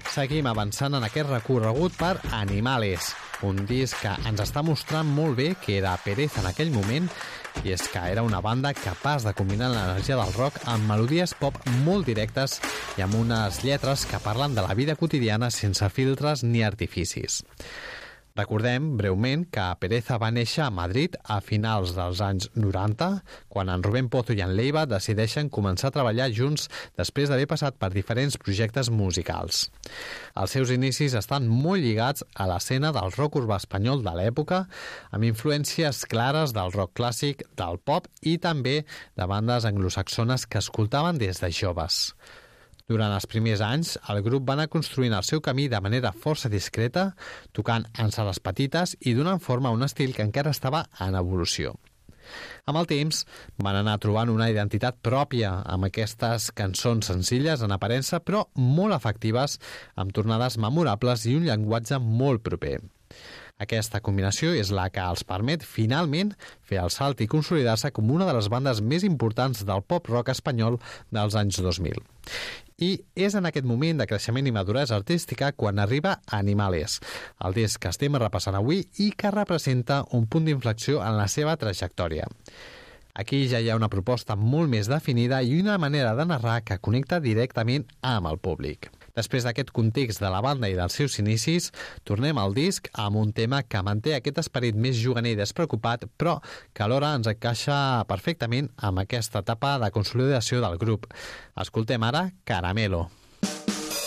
Seguim avançant en aquest recorregut per Animales, un disc que ens està mostrant molt bé que era Pereza en aquell moment, i és que era una banda capaç de combinar l'energia del rock amb melodies pop molt directes i amb unes lletres que parlen de la vida quotidiana sense filtres ni artificis. Recordem, breument, que Pereza va néixer a Madrid a finals dels anys 90, quan en Rubén Pozo i en Leiva decideixen començar a treballar junts després d'haver passat per diferents projectes musicals. Els seus inicis estan molt lligats a l'escena del rock urbà espanyol de l'època, amb influències clares del rock clàssic, del pop i també de bandes anglosaxones que escoltaven des de joves. Durant els primers anys, el grup va anar construint el seu camí de manera força discreta, tocant en sales petites i donant forma a un estil que encara estava en evolució. Amb el temps, van anar trobant una identitat pròpia amb aquestes cançons senzilles en aparença, però molt efectives, amb tornades memorables i un llenguatge molt proper. Aquesta combinació és la que els permet finalment fer el salt i consolidar-se com una de les bandes més importants del pop-rock espanyol dels anys 2000. I és en aquest moment de creixement i maduresa artística quan arriba Animales, el disc que estem repassant avui i que representa un punt d'inflexió en la seva trajectòria. Aquí ja hi ha una proposta molt més definida i una manera de narrar que connecta directament amb el públic. Després d'aquest context de la banda i dels seus inicis, tornem al disc amb un tema que manté aquest esperit més juganer i despreocupat, però que alhora ens encaixa perfectament amb aquesta etapa de consolidació del grup. Escoltem ara Caramelo.